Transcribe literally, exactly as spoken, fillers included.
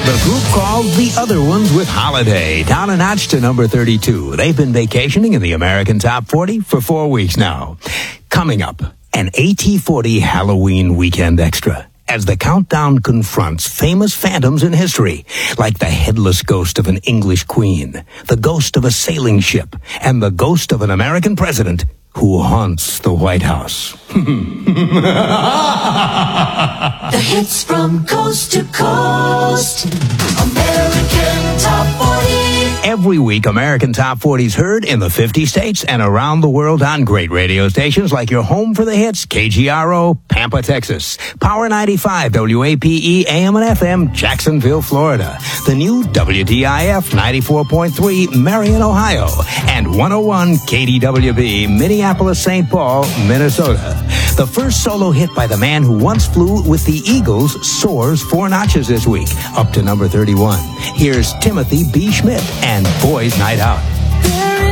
The group called The Other Ones with Holiday, down a notch to number thirty-two. They've been vacationing in the American Top forty for four weeks now. Coming up, an A T forty Halloween weekend extra, as the countdown confronts famous phantoms in history, like the headless ghost of an English queen, the ghost of a sailing ship, and the ghost of an American president who haunts the White House. The hits from coast to coast. American Top forty. Every week, American Top forty is heard in the fifty states and around the world on great radio stations like your home for the hits, K G R O, Pampa, Texas, Power ninety-five, W A P E, A M and F M, Jacksonville, Florida, the new W D I F ninety-four point three, Marion, Ohio, and one oh one K D W B, Minneapolis, Saint Paul, Minnesota. The first solo hit by the man who once flew with the Eagles soars four notches this week, up to number thirty-one. Here's Timothy B. Schmidt and Boys Night Out. There